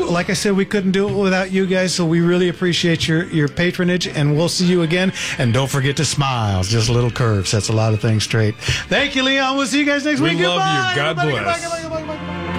like I said, we couldn't do it without you guys, so we really appreciate your patronage, and we'll see you again. And don't forget to smile. Just a little curve sets a lot of things straight. Thank you, Leon. We'll see you guys next week. We love Goodbye. you. God Everybody, bless. goodbye.